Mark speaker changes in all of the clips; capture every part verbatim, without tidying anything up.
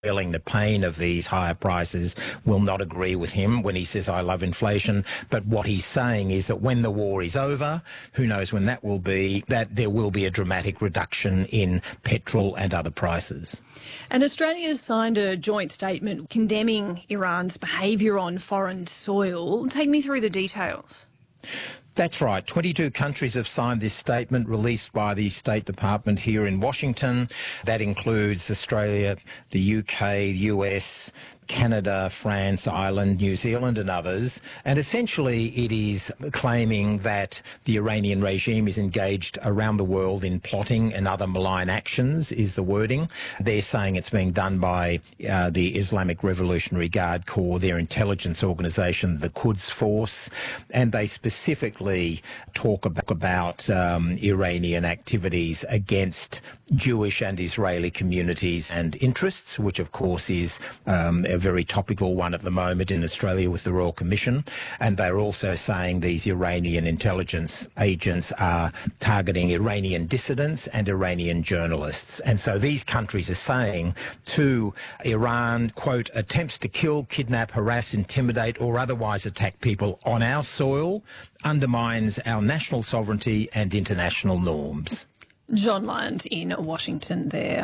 Speaker 1: feeling the pain of these higher prices will not agree with him when he says, I love inflation. But what he's saying is that when the war is over, who knows when that will be, that there will be a dramatic reduction in petrol and other prices.
Speaker 2: And Australia's signed a joint statement condemning Iran's behaviour on foreign soil. Take me through the details.
Speaker 1: That's right. twenty-two countries have signed this statement released by the State Department here in Washington. That includes Australia, the U K, U S, Canada, France, Ireland, New Zealand and others. And essentially it is claiming that the Iranian regime is engaged around the world in plotting and other malign actions, is the wording. They're saying it's being done by uh, the Islamic Revolutionary Guard Corps, their intelligence organisation, the Quds Force. And they specifically talk about, about um, Iranian activities against Jewish and Israeli communities and interests, which of course is um, a very topical one at the moment in Australia with the Royal Commission. And they're also saying these Iranian intelligence agents are targeting Iranian dissidents and Iranian journalists. And so these countries are saying to Iran, quote, attempts to kill, kidnap, harass, intimidate or otherwise attack people on our soil undermines our national sovereignty and international norms.
Speaker 2: John Lyons in Washington there.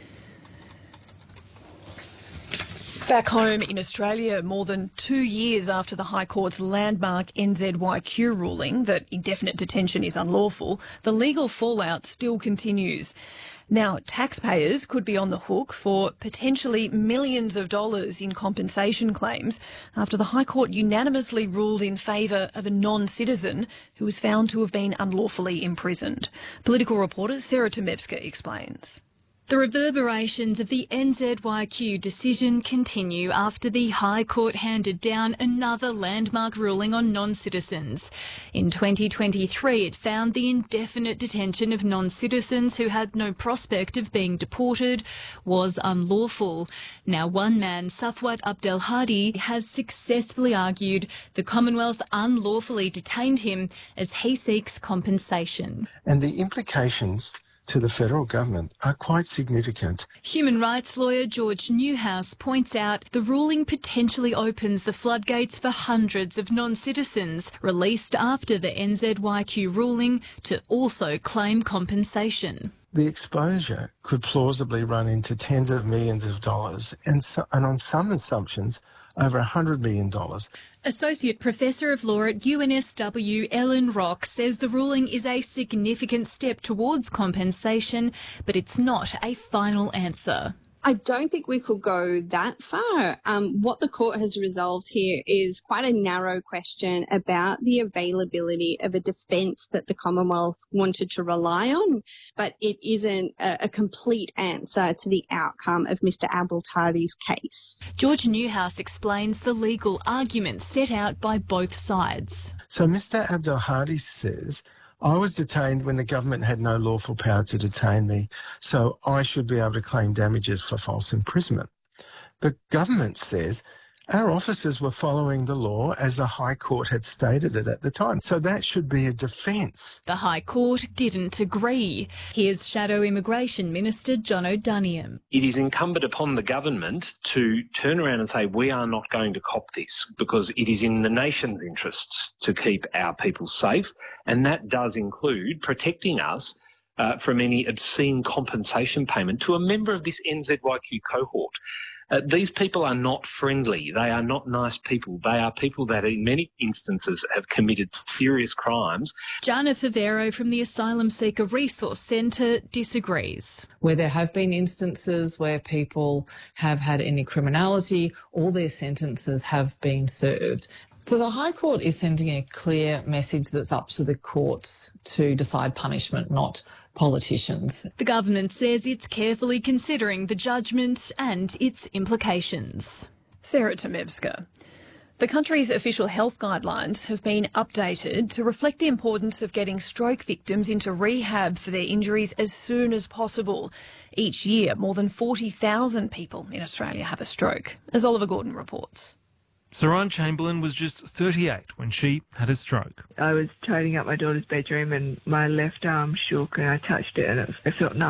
Speaker 2: Back home in Australia, more than two years after the High Court's landmark N Z Y Q ruling that indefinite detention is unlawful, the legal fallout still continues. Now, taxpayers could be on the hook for potentially millions of dollars in compensation claims after the High Court unanimously ruled in favour of a non-citizen who was found to have been unlawfully imprisoned. Political reporter Sarah Tomevska explains.
Speaker 3: The reverberations of the N Z Y Q decision continue after the High Court handed down another landmark ruling on non-citizens. In twenty twenty-three, it found the indefinite detention of non-citizens who had no prospect of being deported was unlawful. Now, one man, Safwat Abdelhadi, has successfully argued the Commonwealth unlawfully detained him as he seeks compensation.
Speaker 4: And the implications to the federal government are quite significant.
Speaker 3: Human rights lawyer George Newhouse points out the ruling potentially opens the floodgates for hundreds of non-citizens released after the N Z Y Q ruling to also claim compensation.
Speaker 4: The exposure could plausibly run into tens of millions of dollars and, so, and on some assumptions, over one hundred million dollars.
Speaker 3: Associate Professor of Law at U N S W, Ellen Rock, says the ruling is a significant step towards compensation, but it's not a final answer.
Speaker 5: I don't think we could go that far. Um, what the court has resolved here is quite a narrow question about the availability of a defence that the Commonwealth wanted to rely on, but it isn't a, a complete answer to the outcome of Mister Abdelhadi's case.
Speaker 3: George Newhouse explains the legal arguments set out by both sides.
Speaker 4: So Mister Abdelhadi says, I was detained when the government had no lawful power to detain me, so I should be able to claim damages for false imprisonment. The government says our officers were following the law as the High Court had stated it at the time, so that should be a defence.
Speaker 3: The High Court didn't agree. Here's Shadow Immigration Minister John O'Doniam.
Speaker 6: It is incumbent upon the government to turn around and say we are not going to cop this because it is in the nation's interests to keep our people safe, and that does include protecting us uh, from any obscene compensation payment to a member of this N Z Y Q cohort. Uh, these people are not friendly. They are not nice people. They are people that in many instances have committed serious crimes.
Speaker 3: Jana Favero from the Asylum Seeker Resource Centre disagrees.
Speaker 7: Where there have been instances where people have had any criminality, all their sentences have been served. So the High Court is sending a clear message that's up to the courts to decide punishment, not politicians.
Speaker 3: The government says it's carefully considering the judgment and its implications.
Speaker 2: Sarah Tomevska. The country's official health guidelines have been updated to reflect the importance of getting stroke victims into rehab for their injuries as soon as possible. Each year, more than forty thousand people in Australia have a stroke, as Oliver Gordon reports.
Speaker 8: Saran Chamberlain was just thirty-eight when she had a stroke.
Speaker 9: I was tidying up my daughter's bedroom and my left arm shook and I touched it and it, it felt numb.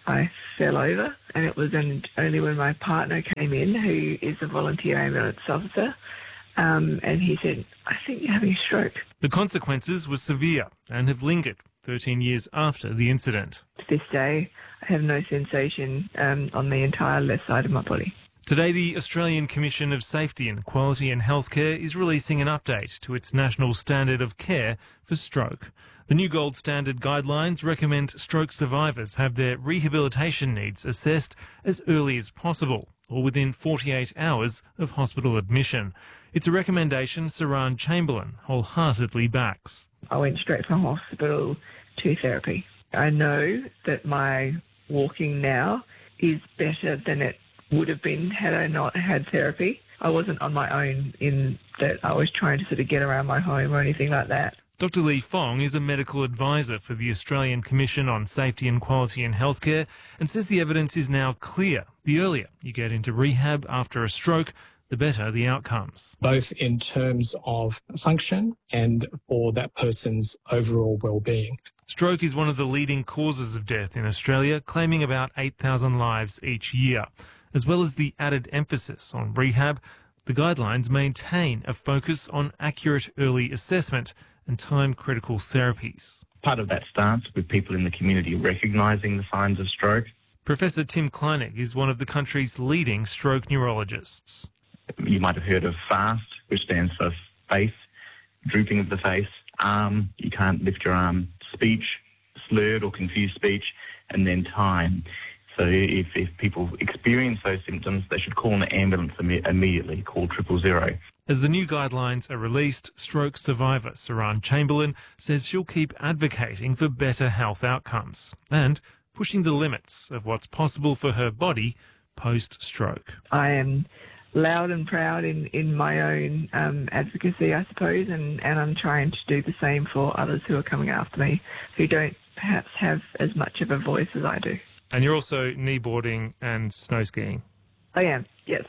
Speaker 9: I fell over, and it was only when my partner came in, who is a volunteer ambulance officer, um, and he said, I think you're having a stroke.
Speaker 8: The consequences were severe and have lingered thirteen years after the incident.
Speaker 9: To this day, I have no sensation um, on the entire left side of my body.
Speaker 8: Today, the Australian Commission of Safety and Quality in Healthcare is releasing an update to its national standard of care for stroke. The new gold standard guidelines recommend stroke survivors have their rehabilitation needs assessed as early as possible, or within forty-eight hours of hospital admission. It's a recommendation Saran Chamberlain wholeheartedly backs.
Speaker 9: I went straight from hospital to therapy. I know that my walking now is better than it would have been had I not had therapy. I wasn't on my own in that I was trying to sort of get around my home or anything like that.
Speaker 8: Doctor Lee Fong is a medical advisor for the Australian Commission on Safety and Quality in Healthcare and says the evidence is now clear. The earlier you get into rehab after a stroke, the better the outcomes.
Speaker 10: Both in terms of function and for that person's overall well-being.
Speaker 8: Stroke is one of the leading causes of death in Australia, claiming about eight thousand lives each year. As well as the added emphasis on rehab, the guidelines maintain a focus on accurate early assessment and time-critical therapies.
Speaker 11: Part of that starts with people in the community recognising the signs of stroke.
Speaker 8: Professor Tim Kleinig is one of the country's leading stroke neurologists.
Speaker 11: You might have heard of FAST, which stands for face, drooping of the face, arm, you can't lift your arm, speech, slurred or confused speech, and then time. So if, if people experience those symptoms, they should call an ambulance imme- immediately, call triple zero.
Speaker 8: As the new guidelines are released, stroke survivor Saran Chamberlain says she'll keep advocating for better health outcomes and pushing the limits of what's possible for her body post-stroke.
Speaker 9: I am loud and proud in, in my own um, advocacy, I suppose, and, and I'm trying to do the same for others who are coming after me, who don't perhaps have as much of a voice as I do.
Speaker 8: And you're also kneeboarding and snow skiing?
Speaker 9: I am, yes.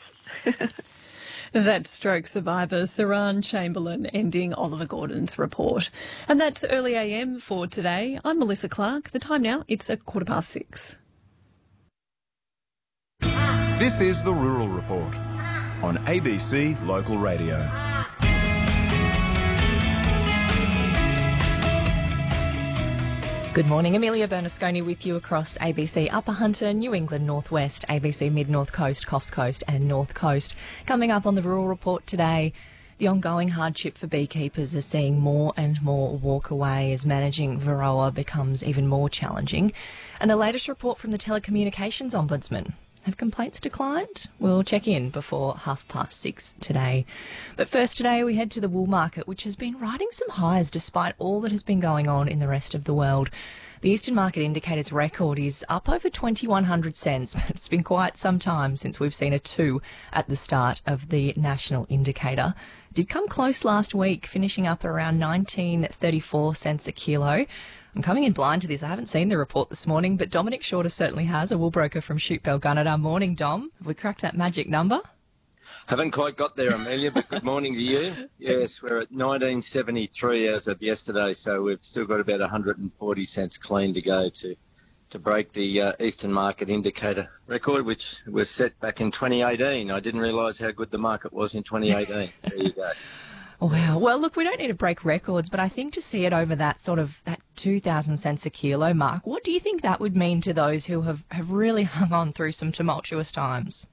Speaker 2: That's stroke survivor Saran Chamberlain ending Oliver Gordon's report. And that's Early A M for today. I'm Melissa Clark. The time now, it's a quarter past six.
Speaker 12: This is the Rural Report on A B C Local Radio.
Speaker 13: Good morning, Amelia Bernasconi with you across A B C Upper Hunter, New England Northwest, A B C Mid-North Coast, Coffs Coast and North Coast. Coming up on the Rural Report today, the ongoing hardship for beekeepers is seeing more and more walk away as managing Varroa becomes even more challenging. And the latest report from the Telecommunications Ombudsman. Have complaints declined? We'll check in before half past six today. But first today we head to the wool market, which has been riding some highs despite all that has been going on in the rest of the world. The Eastern Market Indicator's record is up over twenty-one hundred cents, but it's been quite some time since we've seen a two at the start of the national indicator. It did come close last week, finishing up around nineteen thirty-four cents a kilo. I'm coming in blind to this. I haven't seen the report this morning, but Dominic Shorter certainly has, a wool broker from Shute Bell Gunnedah. Morning, Dom. Have we cracked that magic number?
Speaker 14: Haven't quite got there, Amelia, but good morning to you. Yes, we're at nineteen seventy-three as of yesterday, so we've still got about one hundred forty cents clean to go to to break the uh, Eastern Market Indicator record, which was set back in twenty eighteen. I didn't realise how good the market was in twenty eighteen. There you go.
Speaker 13: Wow. Well, look, we don't need to break records, but I think to see it over that sort of that two thousand cents a kilo mark, what do you think that would mean to those who have, have really hung on through some tumultuous times?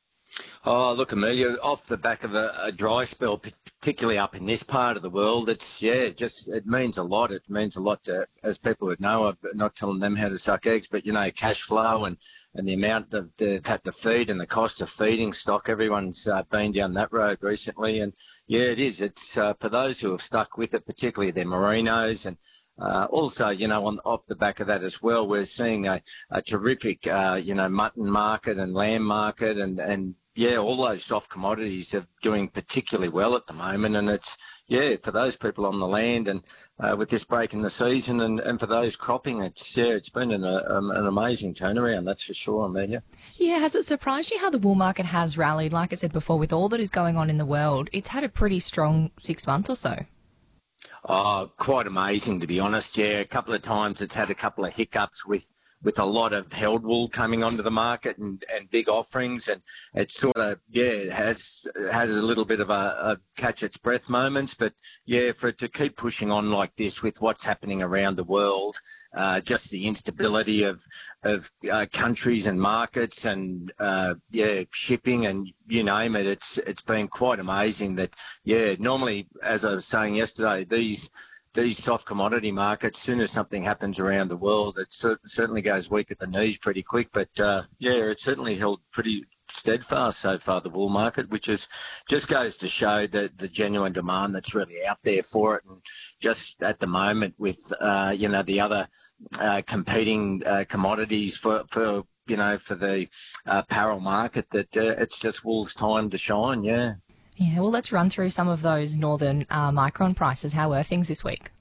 Speaker 14: Oh, look, Amelia, off the back of a, a dry spell, particularly up in this part of the world, it's, yeah, just, it means a lot. It means a lot to, as people would know, I'm not telling them how to suck eggs, but, you know, cash flow and, and the amount that they've had to feed and the cost of feeding stock. Everyone's uh, been down that road recently. And, yeah, it is. It's uh, for those who have stuck with it, particularly their merinos and, Uh, also, you know, on off the back of that as well, we're seeing a, a terrific, uh, you know, mutton market and lamb market and, and, yeah, all those soft commodities are doing particularly well at the moment. And it's, yeah, for those people on the land and uh, with this break in the season and, and for those cropping, it's, yeah, it's been an, um, an amazing turnaround, that's for sure, Amelia.
Speaker 13: Yeah, has it surprised you how the wool market has rallied? Like I said before, with all that is going on in the world, it's had a pretty strong six months or so.
Speaker 14: Oh, quite amazing, to be honest. Yeah, a couple of times it's had a couple of hiccups with with a lot of held wool coming onto the market and, and big offerings, and it sort of, yeah, it has has a little bit of a, a catch its breath moments, but yeah, for it to keep pushing on like this with what's happening around the world, uh, just the instability of of uh, countries and markets and uh, yeah, shipping and you name it, it's it's been quite amazing that, yeah, normally, as I was saying yesterday, these these soft commodity markets, as soon as something happens around the world, it cer- certainly goes weak at the knees pretty quick. But uh, yeah, it's certainly held pretty steadfast so far, the wool market, which is just goes to show that the genuine demand that's really out there for it. And just at the moment with, uh, you know, the other uh, competing uh, commodities for, for, you know, for the uh, apparel market, that uh, it's just wool's time to shine, yeah.
Speaker 13: Yeah, well, let's run through some of those northern uh, micron prices. How were things this week?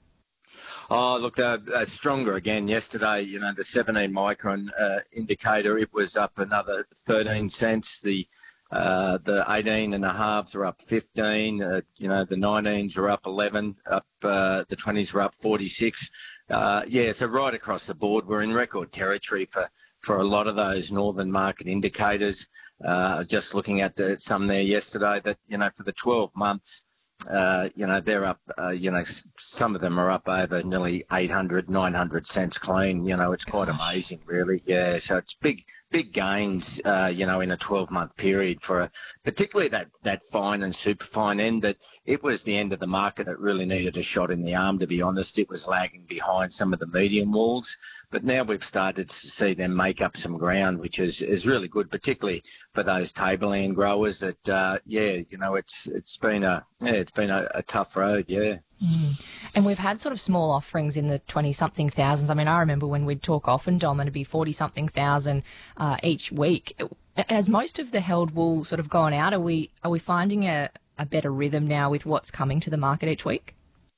Speaker 14: Oh, look, they're, they're stronger again. Yesterday, you know, the seventeen micron uh, indicator, it was up another thirteen cents. The uh, the eighteen and a halves are up fifteen. Uh, you know, the nineteens are up eleven. Up uh, the twenties are up forty-six. Uh, yeah, so right across the board, we're in record territory for, for a lot of those northern market indicators. Uh, I was just looking at the, some there yesterday that, you know, for the twelve months, uh, you know, they're up, uh, you know, some of them are up over nearly eight hundred, nine hundred cents clean. You know, it's quite Gosh. amazing, really. Yeah, so it's big, big gains, uh, you know, in a twelve-month period for a, particularly that, that fine and super fine end. That it was the end of the market that really needed a shot in the arm, to be honest. It was lagging behind some of the medium wools. But now we've started to see them make up some ground, which is, is really good, particularly for those tableland growers that, uh, yeah, you know, it's it's been a yeah, it's been a, a tough road, yeah.
Speaker 13: Mm. And we've had sort of small offerings in the twenty-something thousands. I mean, I remember when we'd talk often, Dom, and it'd be forty-something thousand uh, each week. Has most of the held wool sort of gone out? Are we are we finding a, a better rhythm now with what's coming to the market each week?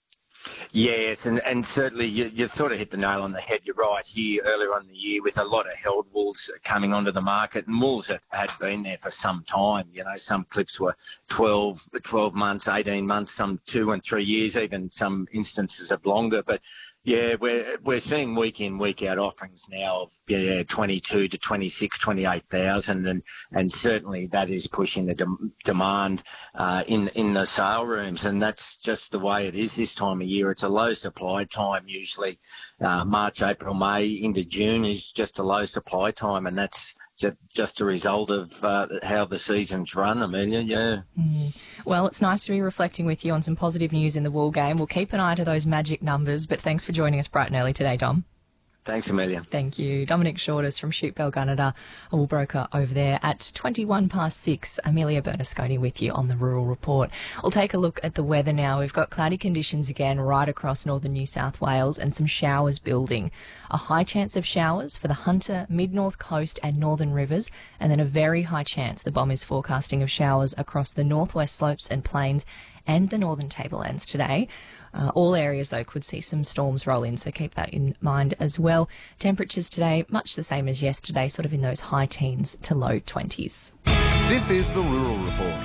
Speaker 14: Yes, and, and certainly you, you've sort of hit the nail on the head. You're right, here earlier on in the year with a lot of held wools coming onto the market, and wools that had been there for some time. You know, some clips were twelve, twelve months, eighteen months, some two and three years, even some instances of longer. But yeah, we're we're seeing week in, week out offerings now of yeah, twenty-two to twenty-six, twenty-eight thousand, and and certainly that is pushing the de- demand uh, in in the sale rooms, and that's just the way it is this time of year. It's a low supply time usually. Uh, March, April, May into June is just a low supply time, and that's just, just a result of uh, how the seasons run, Amelia, yeah.
Speaker 13: Mm. Well, it's nice to be reflecting with you on some positive news in the wool game. We'll keep an eye to those magic numbers, but thanks for joining us bright and early today, Dom.
Speaker 14: Thanks, Amelia.
Speaker 13: Thank you. Dominic Shortis from Shute Bell Gunnedah, a wool broker over there at twenty-one past six. Amelia Bernasconi with you on the Rural Report. We'll take a look at the weather now. We've got cloudy conditions again right across northern New South Wales and some showers building. A high chance of showers for the Hunter, mid-north coast and northern rivers, and then a very high chance, the B O M is forecasting, of showers across the northwest slopes and plains and the northern tablelands today. Uh, all areas, though, could see some storms roll in, so keep that in mind as well. Temperatures today, much the same as yesterday, sort of in those high teens to low twenties.
Speaker 12: This is the Rural Report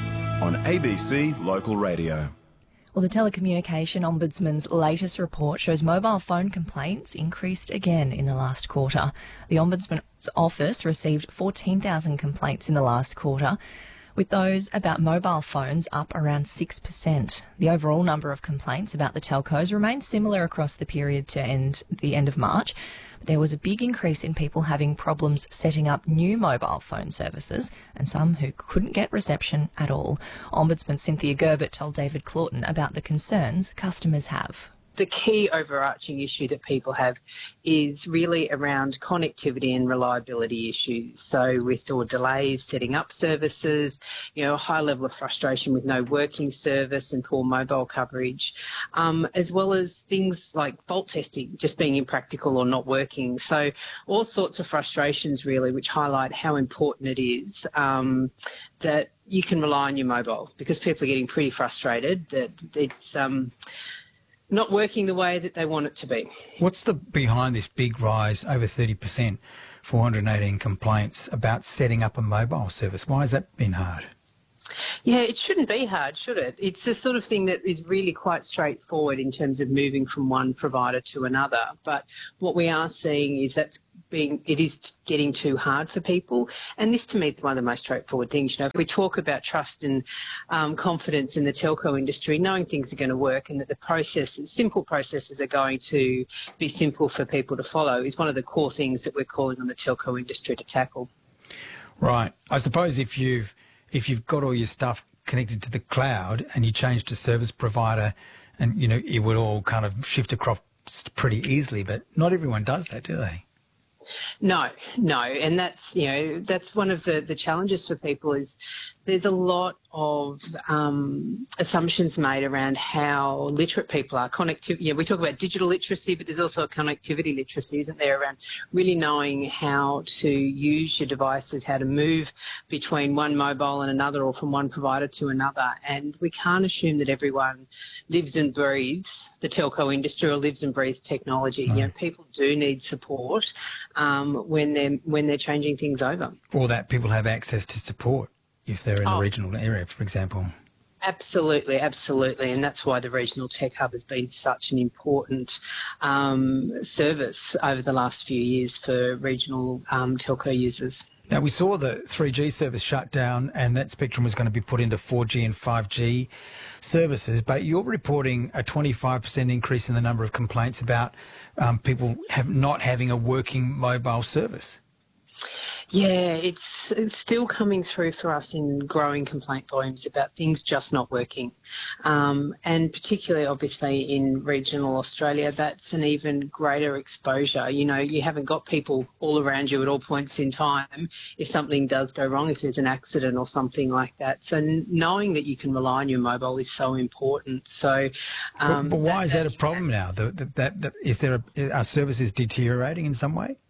Speaker 12: on A B C Local Radio.
Speaker 13: Well, the Telecommunication Ombudsman's latest report shows mobile phone complaints increased again in the last quarter. The Ombudsman's office received fourteen thousand complaints in the last quarter, with those about mobile phones up around six percent. The overall number of complaints about the telcos remained similar across the period to end the end of March. But there was a big increase in people having problems setting up new mobile phone services, and some who couldn't get reception at all. Ombudsman Cynthia Gerbert told David Claughton about the concerns customers have.
Speaker 15: The key overarching issue that people have is really around connectivity and reliability issues. So we saw delays setting up services, you know, a high level of frustration with no working service and poor mobile coverage, um, as well as things like fault testing just being impractical or not working. So all sorts of frustrations really, which highlight how important it is um, that you can rely on your mobile, because people are getting pretty frustrated that it's um, not working the way that they want it to be.
Speaker 16: What's the behind this big rise, over thirty percent, four hundred eighteen complaints about setting up a mobile service? Why has that been hard?
Speaker 15: Yeah, it shouldn't be hard, should it? It's the sort of thing that is really quite straightforward in terms of moving from one provider to another. But what we are seeing is that's being, it is getting too hard for people. And this to me is one of the most straightforward things. You know, if we talk about trust and um, confidence in the telco industry, knowing things are going to work and that the processes, simple processes are going to be simple for people to follow is one of the core things that we're calling on the telco industry to tackle.
Speaker 16: Right. I suppose if you've, if you've got all your stuff connected to the cloud and you change to service provider and, you know, it would all kind of shift across pretty easily, but not everyone does that, do they?
Speaker 15: No, no, and that's, you know, that's one of the, the challenges for people is there's a lot of um, assumptions made around how literate people are. Connectivity, yeah, we talk about digital literacy, but there's also a connectivity literacy, isn't there, around really knowing how to use your devices, how to move between one mobile and another or from one provider to another. And we can't assume that everyone lives and breathes the telco industry or lives and breathes technology. Right. You know, people do need support um, when they're when they're changing things over.
Speaker 16: Or that people have access to support if they're in
Speaker 15: oh.
Speaker 16: a regional area, for example.
Speaker 15: Absolutely, absolutely. And that's why the Regional Tech Hub has been such an important um, service over the last few years for regional um, telco users.
Speaker 16: Now, we saw the three G service shut down and that spectrum was going to be put into four G and five G services, but you're reporting a twenty-five percent increase in the number of complaints about um, people have not having a working mobile service.
Speaker 15: Yeah, it's, it's still coming through for us in growing complaint volumes about things just not working. Um, and particularly, obviously, in regional Australia, that's an even greater exposure. You know, you haven't got people all around you at all points in time if something does go wrong, if there's an accident or something like that. So knowing that you can rely on your mobile is so important. So, um,
Speaker 16: But, but why
Speaker 15: that,
Speaker 16: is that a problem now? The, the, that, that, is there a, are services deteriorating in some way?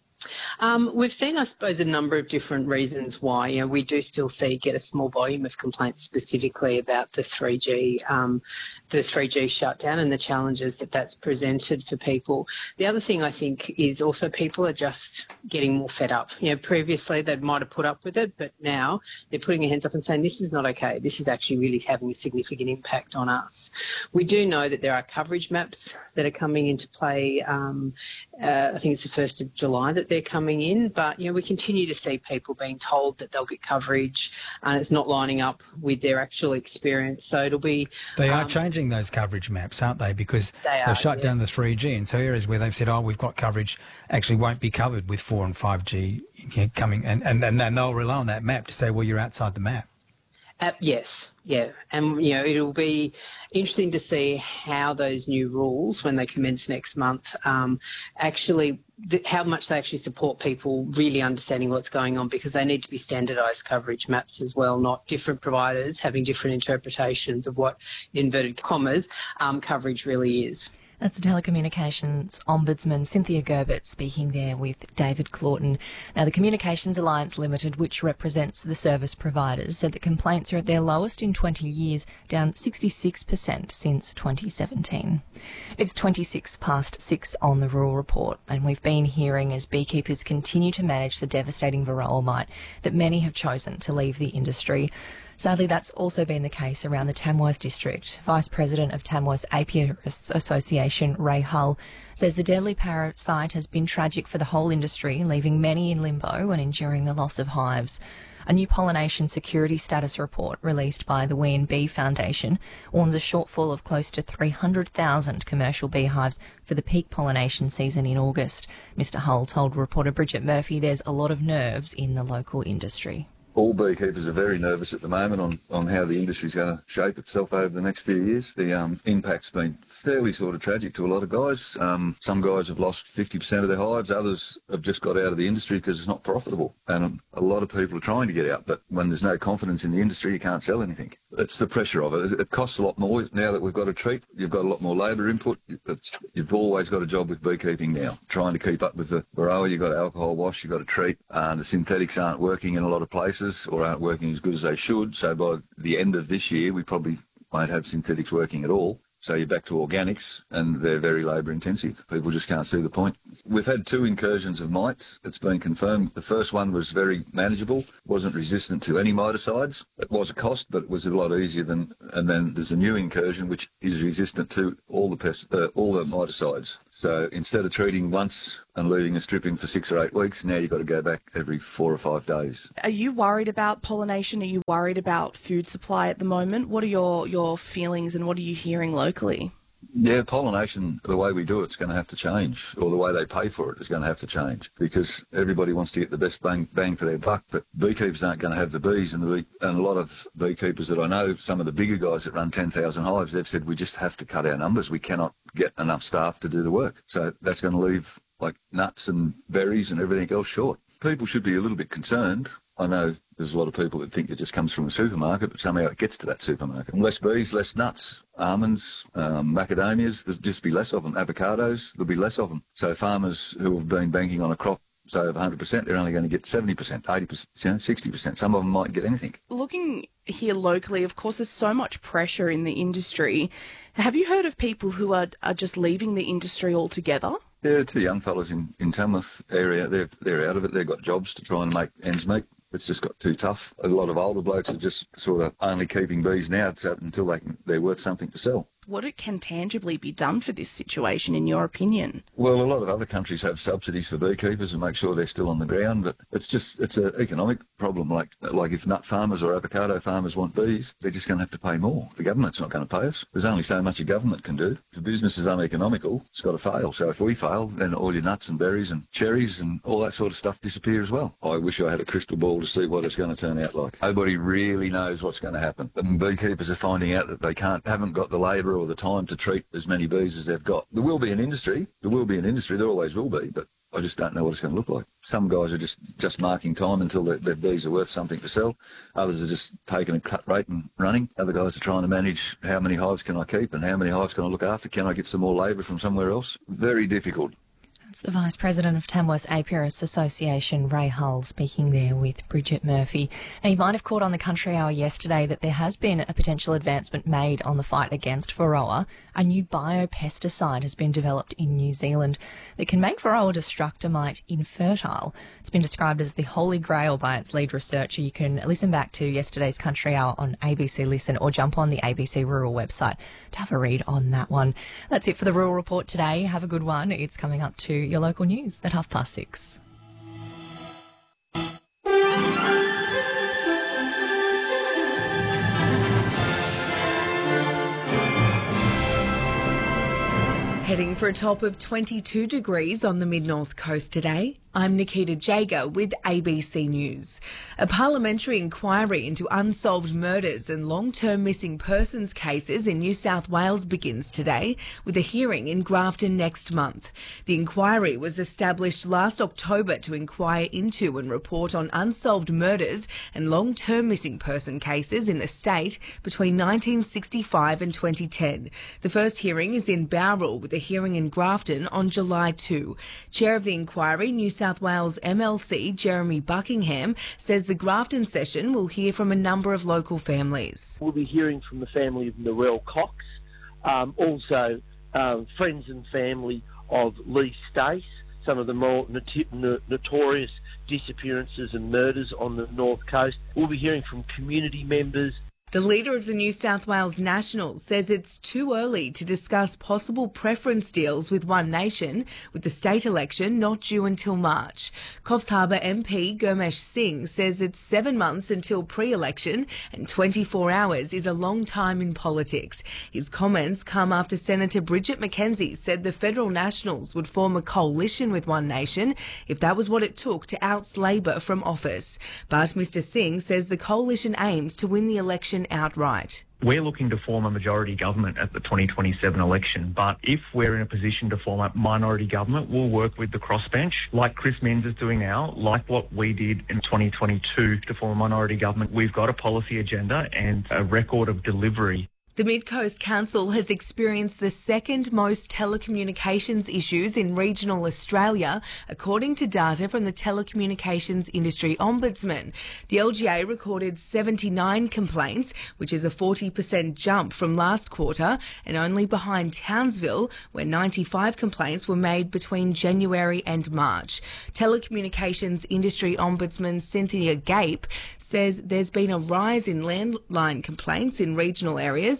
Speaker 15: Um, we've seen, I suppose, a number of different reasons why. You know, we do still see get a small volume of complaints specifically about the three G, um, the three G shutdown and the challenges that that's presented for people. The other thing I think is also people are just getting more fed up. You know, previously they might have put up with it, but now they're putting their hands up and saying this is not okay. This is actually really having a significant impact on us. We do know that there are coverage maps that are coming into play. Um, uh, I think it's the first of July that they're coming in, but you know we continue to see people being told that they'll get coverage and it's not lining up with their actual experience. So it'll be
Speaker 16: they are
Speaker 15: um,
Speaker 16: changing those coverage maps, aren't they? Because
Speaker 15: they
Speaker 16: they've
Speaker 15: are,
Speaker 16: shut
Speaker 15: yeah.
Speaker 16: down the three G, and so areas where they've said, "Oh, we've got coverage," actually won't be covered with four and five G you know, coming, and and and then they'll rely on that map to say, "Well, you're outside the map."
Speaker 15: Uh, yes, yeah, and you know it'll be interesting to see how those new rules, when they commence next month, um, actually th- how much they actually support people really understanding what's going on, because they need to be standardised coverage maps as well, not different providers having different interpretations of what, in inverted commas, um, coverage really is.
Speaker 13: That's the Telecommunications Ombudsman Cynthia Gerbert speaking there with David Claughton. Now, the Communications Alliance Limited, which represents the service providers, said that complaints are at their lowest in twenty years, down sixty-six percent since twenty seventeen. It's twenty-six past six on the Rural Report, and we've been hearing as beekeepers continue to manage the devastating varroa mite that many have chosen to leave the industry. Sadly, that's also been the case around the Tamworth district. Vice President of Tamworth's Apiarists Association, Ray Hull, says the deadly parasite has been tragic for the whole industry, leaving many in limbo and enduring the loss of hives. A new pollination security status report released by the We and Bee Foundation warns a shortfall of close to three hundred thousand commercial beehives for the peak pollination season in August. Mister Hull told reporter Bridget Murphy there's a lot of nerves in the local industry.
Speaker 17: All beekeepers are very nervous at the moment on, on how the industry's going to shape itself over the next few years. The um, impact's been fairly sort of tragic to a lot of guys. Um, some guys have lost fifty percent of their hives. Others have just got out of the industry because it's not profitable. And um, a lot of people are trying to get out, but when there's no confidence in the industry, you can't sell anything. It's the pressure of it. It costs a lot more now that we've got a treat. You've got a lot more labour input. It's, you've always got a job with beekeeping now, trying to keep up with the varroa. You've got alcohol wash, you've got a treat. Uh, the synthetics aren't working in a lot of places or aren't working as good as they should. So by the end of this year, we probably won't have synthetics working at all. So you're back to organics, and they're very labour intensive. People just can't see the point. We've had two incursions of mites. It's been confirmed. The first one was very manageable, wasn't resistant to any miticides. It was a cost, but it was a lot easier than. And then there's a new incursion which is resistant to all the pest, uh, all the miticides. So instead of treating once and leaving a stripping for six or eight weeks, now you've got to go back every four or five days.
Speaker 18: Are you worried about pollination? Are you worried about food supply at the moment? What are your, your feelings and what are you hearing locally?
Speaker 17: Yeah, pollination, the way we do it's going to have to change, or the way they pay for it is going to have to change, because everybody wants to get the best bang, bang for their buck, but beekeepers aren't going to have the bees, and, the bee, and a lot of beekeepers that I know, some of the bigger guys that run ten thousand hives, they've said we just have to cut our numbers. We cannot get enough staff to do the work. So that's going to leave like nuts and berries and everything else short. People should be a little bit concerned. I know there's a lot of people that think it just comes from a supermarket, but somehow it gets to that supermarket. Less bees, less nuts, almonds, um, macadamias, there'll just be less of them. Avocados, there'll be less of them. So farmers who have been banking on a crop, say of one hundred percent, they're only going to get seventy percent, eighty percent, you know, sixty percent. Some of them might get anything. Looking
Speaker 18: here locally, of course, there's so much pressure in the industry. Have you heard of people who are, are just leaving the industry altogether?
Speaker 17: Yeah, two young fellas in, in Tamworth area, they're, they're out of it. They've got jobs to try and make ends meet. It's just got too tough. A lot of older blokes are just sort of only keeping bees now until they can, they're worth something to sell.
Speaker 18: What can tangibly be done for this situation, in your opinion?
Speaker 17: Well, a lot of other countries have subsidies for beekeepers and make sure they're still on the ground, but it's just, it's an economic problem. Like, like if nut farmers or avocado farmers want bees, they're just going to have to pay more. The government's not going to pay us. There's only so much a government can do. If a business is uneconomical, it's got to fail. So if we fail, then all your nuts and berries and cherries and all that sort of stuff disappear as well. I wish I had a crystal ball to see what it's going to turn out like. Nobody really knows what's going to happen. And beekeepers are finding out that they can't, haven't got the labour or the time to treat as many bees as they've got. There will be an industry. There will be an industry. There always will be, but I just don't know what it's going to look like. Some guys are just, just marking time until their, their bees are worth something to sell. Others are just taking a cut rate and running. Other guys are trying to manage how many hives can I keep and how many hives can I look after. Can I get some more labour from somewhere else? Very difficult.
Speaker 13: That's the Vice President of Tamworth's Apiarist Association, Ray Hull, speaking there with Bridget Murphy. Now, you might have caught on the Country Hour yesterday that there has been a potential advancement made on the fight against Varroa. A new biopesticide has been developed in New Zealand that can make Varroa destructor mite infertile. It's been described as the holy grail by its lead researcher. You can listen back to yesterday's Country Hour on A B C Listen or jump on the A B C Rural website to have a read on that one. That's it for the Rural Report today. Have a good one. It's coming up to your local news at half past six.
Speaker 19: Heading for a top of twenty-two degrees on the mid-north coast today. I'm Nikita Jager with A B C News. A parliamentary inquiry into unsolved murders and long-term missing persons cases in New South Wales begins today, with a hearing in Grafton next month. The inquiry was established last October to inquire into and report on unsolved murders and long-term missing person cases in the state between nineteen sixty-five and twenty ten. The first hearing is in Bowral, with a hearing in Grafton on July second. Chair of the inquiry, New South South Wales M L C Jeremy Buckingham, says the Grafton session will hear from a number of local families.
Speaker 20: We'll be hearing from the family of Narelle Cox, um, also um, friends and family of Lee Stace, some of the more not- notorious disappearances and murders on the North Coast. We'll be hearing from community members.
Speaker 19: The leader of the New South Wales Nationals says it's too early to discuss possible preference deals with One Nation, with the state election not due until March. Coffs Harbour M P Gurmesh Singh says it's seven months until pre-election and twenty-four hours is a long time in politics. His comments come after Senator Bridget McKenzie said the federal Nationals would form a coalition with One Nation if that was what it took to oust Labor from office. But Mr Singh says the coalition aims to win the election outright.
Speaker 21: We're looking to form a majority government at the twenty twenty-seven election, but if we're in a position to form a minority government, we'll work with the crossbench, like Chris Minns is doing now, like what we did in twenty twenty-two to form a minority government. We've got a policy agenda and a record of delivery.
Speaker 19: The Mid-Coast Council has experienced the second most telecommunications issues in regional Australia, according to data from the Telecommunications Industry Ombudsman. The L G A recorded seventy-nine complaints, which is a forty percent jump from last quarter, and only behind Townsville, where ninety-five complaints were made between January and March. Telecommunications Industry Ombudsman Cynthia Gape says there's been a rise in landline complaints in regional areas,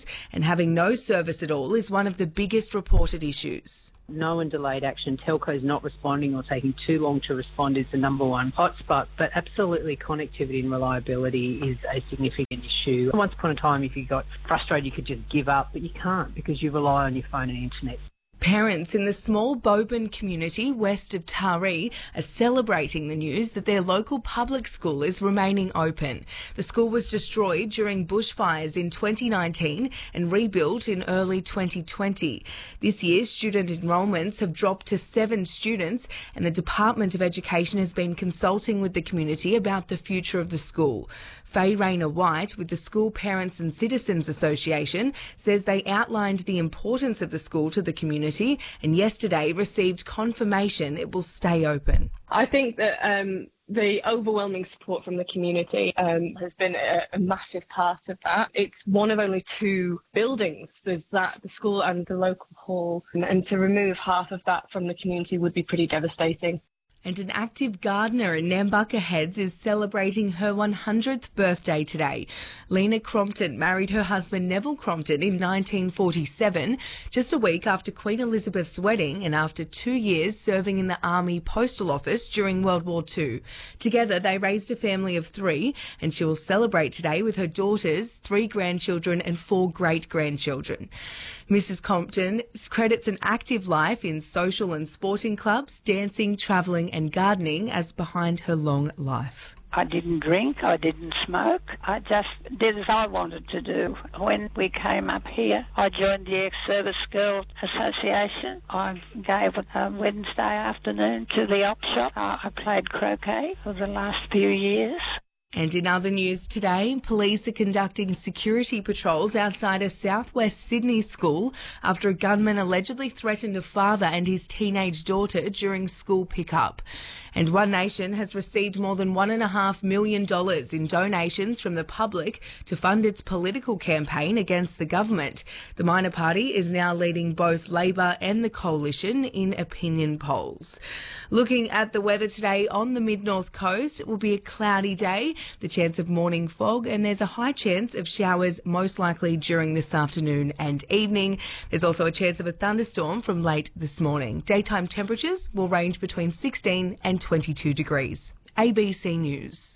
Speaker 19: hours, and having no service at all is one of the biggest reported issues.
Speaker 15: No and delayed action, telcos not responding or taking too long to respond is the number one hotspot, but absolutely connectivity and reliability is a significant issue. Once upon a time, if you got frustrated, you could just give up, but you can't because you rely on your phone and internet.
Speaker 19: Parents in the small Boban community west of Taree are celebrating the news that their local public school is remaining open. The school was destroyed during bushfires in twenty nineteen and rebuilt in early twenty twenty. This year, student enrolments have dropped to seven students, and the Department of Education has been consulting with the community about the future of the school. Faye Rayner White with the School Parents and Citizens Association says they outlined the importance of the school to the community and yesterday received confirmation it will stay open.
Speaker 1: I think that um, the overwhelming support from the community um, has been a, a massive part of that. It's one of only two buildings. There's that, the school and the local hall, and, and to remove half of that from the community would be pretty devastating.
Speaker 19: And an active gardener in Nambucca Heads is celebrating her one hundredth birthday today. Lena Crompton married her husband Neville Crompton in nineteen forty-seven, just a week after Queen Elizabeth's wedding and after two years serving in the Army Postal Office during World War Two. Together they raised a family of three, and she will celebrate today with her daughters, three grandchildren and four great-grandchildren. Missus Crompton credits an active life in social and sporting clubs, dancing, travelling and gardening as behind her long life.
Speaker 22: I didn't drink, I didn't smoke, I just did as I wanted to do. When we came up here, I joined the Ex-Service Girl Association. I gave a Wednesday afternoon to the op shop. I played croquet for the last few years.
Speaker 19: And in other news today, police are conducting security patrols outside a southwest Sydney school after a gunman allegedly threatened a father and his teenage daughter during school pickup. And One Nation has received more than one and a half million dollars in donations from the public to fund its political campaign against the government. The minor party is now leading both Labor and the Coalition in opinion polls. Looking at the weather today on the mid-north coast, it will be a cloudy day, the chance of morning fog, and there's a high chance of showers most likely during this afternoon and evening. There's also a chance of a thunderstorm from late this morning. Daytime temperatures will range between sixteen and twenty-two degrees. A B C News.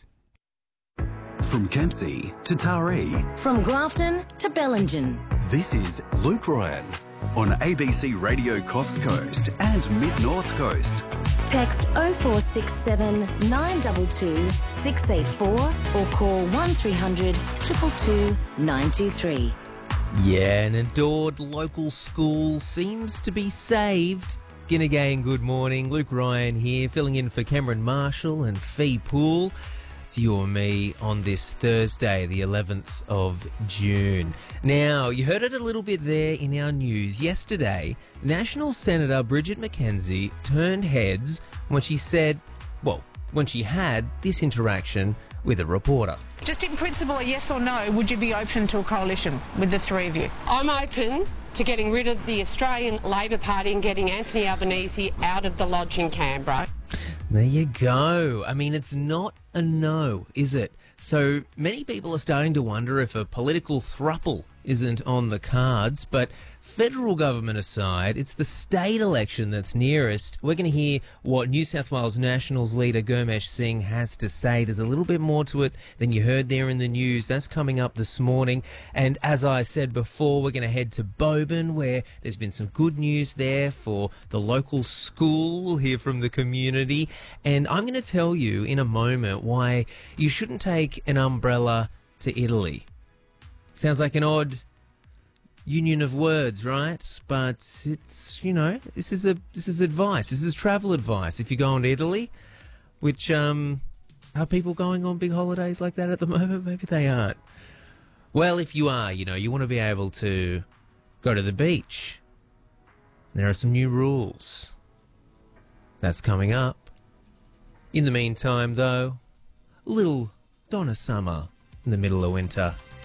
Speaker 23: From Kempsey to Taree.
Speaker 24: From Grafton to Bellingen.
Speaker 23: This is Luke Ryan on A B C Radio Coffs Coast and Mid-North Coast.
Speaker 24: Text oh four six seven nine two two six eight four or call one three hundred two two two nine two three.
Speaker 25: Yeah, an adored local school seems to be saved. Ginnegay, good morning. Luke Ryan here, filling in for Cameron Marshall and Fee Poole. It's you and me on this Thursday, the eleventh of June. Now, you heard it a little bit there in our news. Yesterday, National Senator Bridget McKenzie turned heads when she said, well, when she had this interaction with a reporter.
Speaker 26: Just in principle, a yes or no, would you be open to a coalition with the three of you?
Speaker 27: I'm open to getting rid of the Australian Labor Party and getting Anthony Albanese out of the lodge in Canberra.
Speaker 25: There you go. I mean, it's not a no, is it? So many people are starting to wonder if a political thruple isn't on the cards, but federal government aside, it's the state election that's nearest. We're going to hear what New South Wales Nationals leader Gurmesh Singh has to say. There's a little bit more to it than you heard there in the news. That's coming up this morning. And as I said before, we're going to head to Boban, where there's been some good news there for the local school. We'll hear from the community. And I'm going to tell you in a moment why you shouldn't take an umbrella to Italy. Sounds like an odd union of words, right? But it's, you know, this is a this is advice. This is travel advice. If you're going to Italy, which um, are people going on big holidays like that at the moment? Maybe they aren't. Well, if you are, you know, you want to be able to go to the beach. There are some new rules. That's coming up. In the meantime, though, a little Donna Summer in the middle of winter.